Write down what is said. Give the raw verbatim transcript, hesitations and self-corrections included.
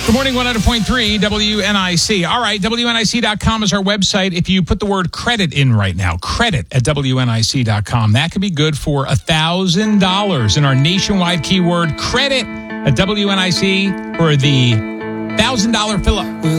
Good morning, one hundred point three W N I C. All right, W N I C dot com is our website. If you put the word credit in right now, credit at W N I C dot com, that could be good for one thousand dollars in our nationwide keyword credit at W N I C for the one thousand dollars fill-up.